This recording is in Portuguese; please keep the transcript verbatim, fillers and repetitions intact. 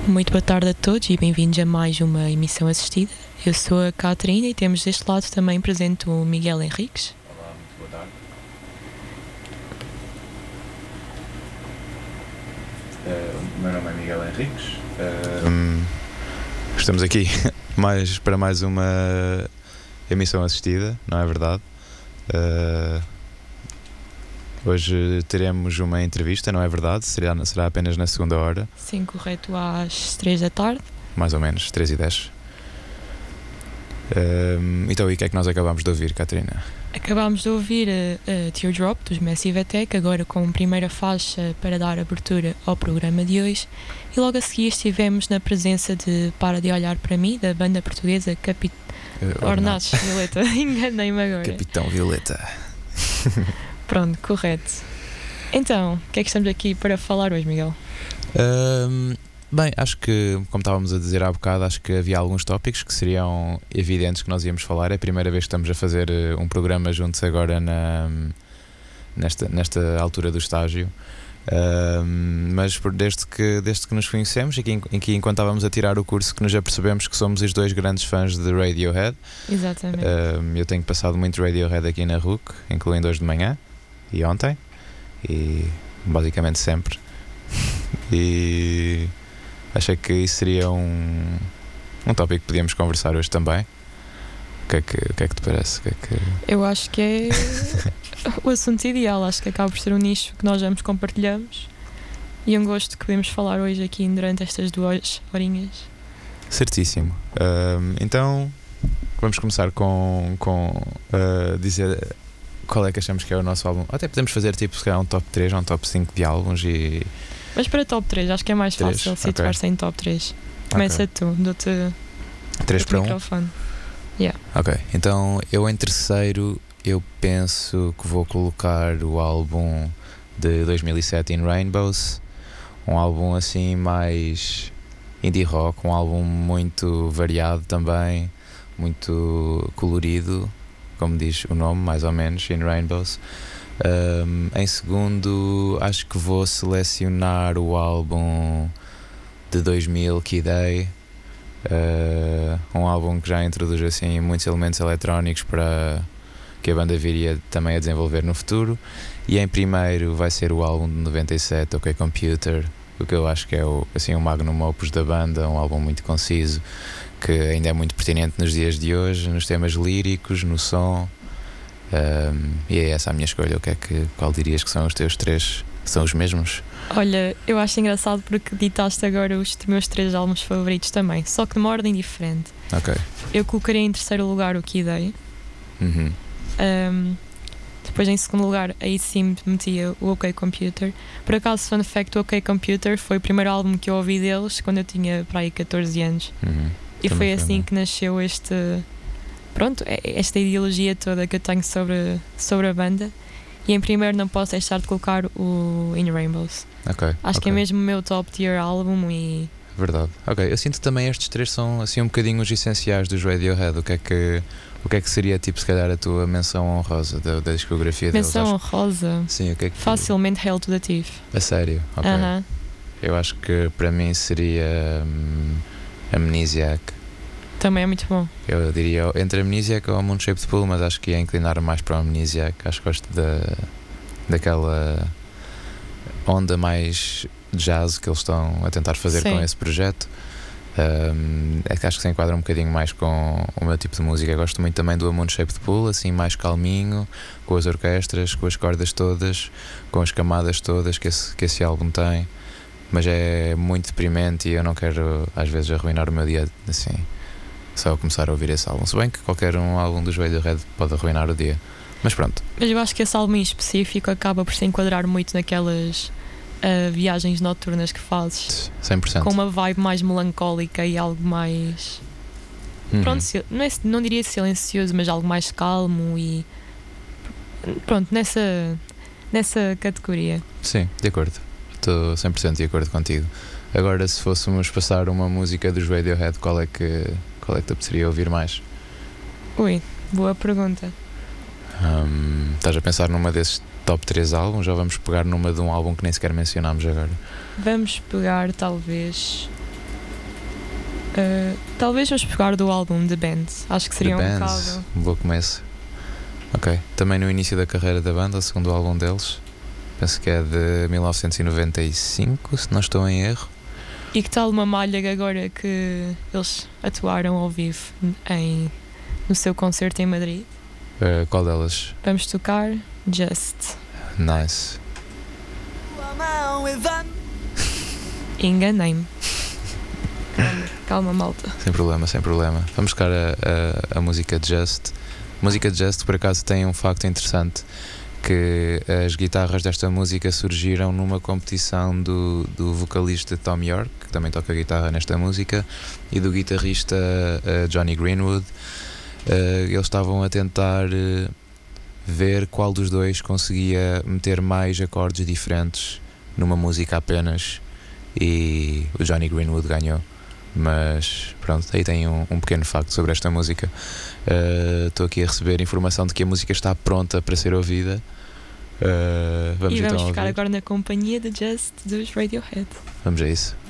Muito boa tarde a todos e bem-vindos a mais uma emissão assistida. Eu sou a Catarina e temos deste lado também presente o Miguel Henriques. Olá, muito boa tarde. Uh, o meu nome é Miguel Henriques. Uh, um, estamos aqui mais, para mais uma emissão assistida, não é verdade? Uh, Hoje teremos uma entrevista, não é verdade? Será, será apenas na segunda hora. Sim, correto, às três da tarde. Mais ou menos, três e dez. Um, então, e o que é que nós acabámos de ouvir, Catarina? Acabámos de ouvir a, a Teardrop, dos Massive Attack, agora com primeira faixa para dar abertura ao programa de hoje. E logo a seguir estivemos na presença de Para de Olhar para Mim, da banda portuguesa Capit... uh, Ornatos Violeta. Enganei-me agora. Capitão Violeta. Pronto, correto. Então, o que é que estamos aqui para falar hoje, Miguel? Um, bem, acho que, como estávamos a dizer há bocado, acho que havia alguns tópicos que seriam evidentes que nós íamos falar. É a primeira vez que estamos a fazer um programa juntos agora na, nesta, nesta altura do estágio. Um, mas por, desde, que, desde que nos conhecemos e que, em que enquanto estávamos a tirar o curso que nos apercebemos que somos os dois grandes fãs de Radiohead. Exatamente. Um, eu tenho passado muito Radiohead aqui na R U C, incluindo hoje de manhã e ontem, e basicamente sempre. E achei que isso seria um, um tópico que podíamos conversar hoje também. O que é que, o que, é que te parece? O que é que... Eu acho que é o assunto ideal, acho que acaba por ser um nicho que nós ambos compartilhamos e um gosto que podemos falar hoje aqui durante estas duas horinhas. Certíssimo. Um, então vamos começar com, com uh, dizer qual é que achamos que é o nosso álbum. Até podemos fazer tipo se calhar um top três ou um top cinco de álbuns e... Mas para top três, acho que é mais três, fácil situar-se okay. em top três. Começa okay. tu, dou-te três para um? microfone. Yeah. Ok, então eu em terceiro eu penso que vou colocar o álbum de dois mil e sete, In Rainbows. Um álbum assim mais indie rock, um álbum muito variado também, muito colorido, como diz o nome, mais ou menos, In Rainbows. Um, em segundo, acho que vou selecionar o álbum de dois mil, Key Day, uh, um álbum que já introduz assim muitos elementos eletrónicos para que a banda viria também a desenvolver no futuro. E em primeiro vai ser o álbum de noventa e sete, OK Computer, o que eu acho que é o, assim, o magnum opus da banda, um álbum muito conciso, que ainda é muito pertinente nos dias de hoje, nos temas líricos, no som. Um, e é essa a minha escolha. O que é que, qual dirias que são os teus três? São os mesmos? Olha, eu acho engraçado porque ditaste agora os meus três álbuns favoritos também, só que numa ordem diferente. Ok. Eu colocaria em terceiro lugar o Key Day. Uhum. Um, depois em segundo lugar aí sim metia o OK Computer. Por acaso, fun fact, o OK Computer foi o primeiro álbum que eu ouvi deles quando eu tinha para aí catorze anos. Uhum. E Também foi foi, assim não? que nasceu este, pronto, esta ideologia toda que eu tenho sobre, sobre a banda. E em primeiro não posso deixar de colocar o In Rainbows. Ok. Acho okay. que é mesmo o meu top tier álbum e... Verdade. Ok, eu sinto também estes três são assim um bocadinho os essenciais dos Radiohead. O que é que, o que, é que seria tipo se calhar a tua menção honrosa da, da discografia deles? Menção honrosa? Sim, o que é que... Facilmente Hail to the Thief. A sério? Ok. Uh-huh. Eu acho que para mim seria hum, Amnesiac. Também é muito bom. Eu diria entre Amnesiac ou Moonshaped Pool, mas acho que ia inclinar mais para o Amnesiac. Acho que gosto da, daquela onda mais jazz que eles estão a tentar fazer Sim. com esse projeto. Um, é que acho que se enquadra um bocadinho mais com o meu tipo de música. Eu gosto muito também do Moonshaped Pool, assim mais calminho, com as orquestras, com as cordas todas, com as camadas todas que esse, que esse álbum tem. Mas é muito deprimente e eu não quero às vezes arruinar o meu dia assim, só a começar a ouvir esse álbum. Se bem que qualquer um álbum dos Radiohead pode arruinar o dia. Mas pronto. Mas eu acho que esse álbum em específico acaba por se enquadrar muito naquelas uh, viagens noturnas que fazes. cem por cento. Com uma vibe mais melancólica e algo mais... Uhum. Pronto, não, é, não diria silencioso, mas algo mais calmo e... Pronto, nessa, nessa categoria. Sim, de acordo. Estou cem por cento de acordo contigo. Agora, se fôssemos passar uma música dos Radiohead, qual é que, qual é que te apeteceria ouvir mais? Ui, boa pergunta. Um, estás a pensar numa desses top três álbuns ou vamos pegar numa de um álbum que nem sequer mencionámos agora? Vamos pegar talvez Uh, talvez vamos pegar do álbum The Band. Acho que seria The um Bands, bocado. um bom começo. Ok. Também no início da carreira da banda, o segundo álbum deles. Penso que é de mil novecentos e noventa e cinco, se não estou em erro. E que tal uma malha agora que eles atuaram ao vivo em, no seu concerto em Madrid? Uh, qual delas? Vamos tocar Just. Nice. Enganei-me. Calma, calma, malta. Sem problema, sem problema. Vamos buscar a, a, a música Just. A música Just, por acaso, tem um facto interessante, que as guitarras desta música surgiram numa competição do, do vocalista Tom York, que também toca guitarra nesta música, e do guitarrista uh, Johnny Greenwood. Uh, eles estavam a tentar uh, ver qual dos dois conseguia meter mais acordes diferentes numa música apenas, e o Johnny Greenwood ganhou. Mas pronto, aí tem um, um pequeno facto sobre esta música. Estou uh, aqui a receber informação de que a música está pronta para ser ouvida. Uh, vamos e vamos então ficar ouvir. agora na companhia de Just dos Radiohead. Vamos a isso.